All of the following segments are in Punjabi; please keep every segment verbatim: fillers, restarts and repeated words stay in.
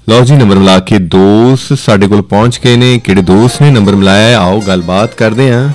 ਲਓ ਜੀ ਨੰਬਰ ਮਿਲਾ ਕੇ ਦੋਸਤ ਸਾਡੇ ਕੋਲ ਪਹੁੰਚ ਗਏ ਨੇ। ਕਿਹੜੇ ਦੋਸਤ ਨੇ ਨੰਬਰ ਮਿਲਾਇਆ, ਆਓ ਗੱਲਬਾਤ ਕਰਦੇ ਹਾਂ।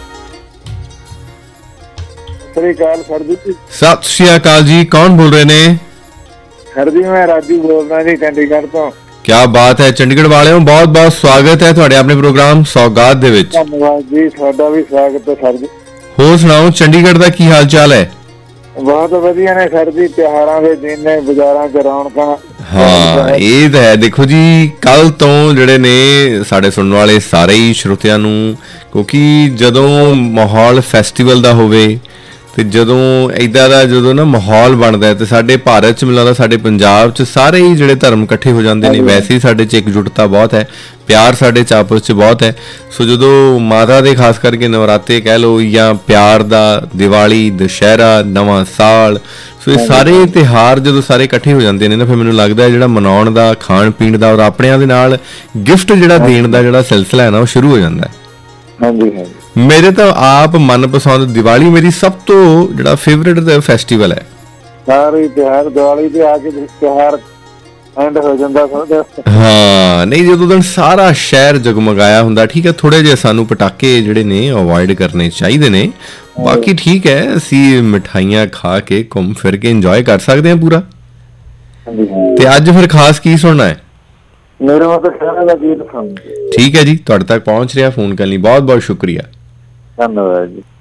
ਸਤਿ ਸ਼੍ਰੀ ਅਕਾਲ ਜੀ, ਕੌਣ ਬੋਲ ਰਹੇ ਨੇ? ਸਰ ਜੀ ਮੈਂ ਰਾਜੂ ਬੋਲਦਾ ਜੀ ਚੰਡੀਗੜ੍ਹ ਤੋਂ। ਕਿਆ ਬਾਤ ਹੈ, ਚੰਡੀਗੜ੍ਹ ਵਾਲਿਓ ਬਹੁਤ ਬਹੁਤ ਸਵਾਗਤ ਹੈ ਤੁਹਾਡੇ ਆਪਣੇ ਪ੍ਰੋਗਰਾਮ ਸੌਗਾਤ ਦੇ ਵਿੱਚ। ਧੰਨਵਾਦ ਜੀ, ਤੁਹਾਡਾ ਵੀ ਸਵਾਗਤ ਹੈ ਸਰ ਜੀ। ਹੋਰ ਸੁਣਾਓ, ਚੰਡੀਗੜ੍ਹ ਦਾ ਕੀ ਹਾਲ ਚਾਲ ਹੈ? ਬਹੁਤ ਵਧੀਆ ਨੇ ਸਰ ਜੀ, ਤਿਉਹਾਰਾਂ ਦੇ ਦਿਨ ਨੇ, ਬਾਜ਼ਾਰਾਂ 'ਚ ਰੌਣਕਾਂ। ਹਾਂ ਇਹ ਤਾਂ ਹੈ। ਦੇਖੋ ਜੀ ਕੱਲ ਤੋਂ ਜਿਹੜੇ ਨੇ ਸਾਡੇ ਸੁਣਨ ਵਾਲੇ ਸਾਰੇ ਹੀ ਸਰੋਤਿਆਂ ਨੂੰ, ਕਿਉਂਕਿ ਜਦੋਂ ਮਾਹੌਲ ਫੈਸਟੀਵਲ ਦਾ ਹੋਵੇ ਤੇ ਜਦੋਂ ਇੱਦਾਂ ਦਾ ਜਦੋਂ ਨਾ ਮਾਹੌਲ ਬਣਦਾ ਤੇ ਸਾਡੇ ਭਾਰਤ 'ਚ ਮੈਨੂੰ ਲੱਗਦਾ ਸਾਡੇ ਪੰਜਾਬ 'ਚ ਸਾਰੇ ਹੀ ਜਿਹੜੇ ਧਰਮ ਇਕੱਠੇ ਹੋ ਜਾਂਦੇ ਨੇ। ਵੈਸੇ ਹੀ ਸਾਡੇ 'ਚ ਇਕਜੁੱਟਤਾ ਬਹੁਤ ਹੈ, ਪਿਆਰ ਸਾਡੇ 'ਚ ਆਪਸ 'ਚ ਬਹੁਤ ਹੈ। ਸੋ ਜਦੋਂ ਮਾਤਾ ਦੇ ਖਾਸ ਕਰਕੇ ਨਵਰਾਤੇ ਕਹਿ ਲਓ ਜਾਂ ਪਿਆਰ ਦਾ, ਦੀਵਾਲੀ, ਦੁਸ਼ਹਿਰਾ, ਨਵਾਂ ਸਾਲ, ਸੋ ਇਹ ਸਾਰੇ ਤਿਉਹਾਰ ਜਦੋਂ ਸਾਰੇ ਇਕੱਠੇ ਹੋ ਜਾਂਦੇ ਨੇ ਨਾ, ਫਿਰ ਮੈਨੂੰ ਲੱਗਦਾ ਜਿਹੜਾ ਮਨਾਉਣ ਦਾ, ਖਾਣ ਪੀਣ ਦਾ ਔਰ ਆਪਣਿਆਂ ਦੇ ਨਾਲ ਗਿਫਟ ਜਿਹੜਾ ਦੇਣ ਦਾ ਜਿਹੜਾ ਸਿਲਸਿਲਾ ਹੈ ਨਾ, ਉਹ ਸ਼ੁਰੂ ਹੋ ਜਾਂਦਾ ਹੈ। ਹਾਂਜੀ ਹਾਂਜੀ, ਮੇਰੇ ਤਾਂ ਆਪ ਮਨਪਸੰਦ ਦੀਵਾਲੀ ਮੇਰੀ ਸਭ ਤੋਂ ਜਿਹੜਾ ਫੇਵਰੇਟ ਫੈਸਟੀਵਲ ਹੈ। ਸਾਰੇ ਤਿਉਹਾਰ ਦੀਵਾਲੀ ਤੇ ਆ ਕੇ ਤਿਉਹਾਰ ਐਂਡ ਹੋ ਜਾਂਦਾ। ਹਾਂ ਨਹੀਂ, ਜਦੋਂ ਦਿਨ ਸਾਰਾ ਸ਼ਹਿਰ ਜਗਮਗਾਇਆ ਹੁੰਦਾ। ਠੀਕ ਹੈ, ਥੋੜੇ ਜਿਹੇ ਸਾਨੂੰ ਪਟਾਕੇ ਜਿਹੜੇ ਨੇ ਅਵੋਇਡ ਕਰਨੇ ਚਾਹੀਦੇ ਨੇ, ਬਾਕੀ ਠੀਕ ਹੈ, ਅਸੀਂ ਮਿਠਾਈਆਂ ਖਾ ਕੇ ਘੁੰਮ ਫਿਰ ਕੇ ਇੰਜੋਏ ਕਰ ਸਕਦੇ ਹਾਂ ਪੂਰਾ। ਤੇ ਅੱਜ ਫਿਰ ਖਾਸ ਕੀ ਸੁਣਨਾ ਹੈ? ਮੇਰੇ ਮਤਲਬ ਸ਼ਹਿਰ ਦਾ ਗੀਤ ਸੁਣ। ਠੀਕ ਹੈ ਜੀ, ਤੁਹਾਡੇ ਤੱਕ ਪਹੁੰਚ ਰਿਹਾ। ਫੋਨ ਕਰਨ ਲਈ ਬਹੁਤ ਬਹੁਤ ਸ਼ੁਕਰੀਆ। ਧੰਨਵਾਦ ਜੀ।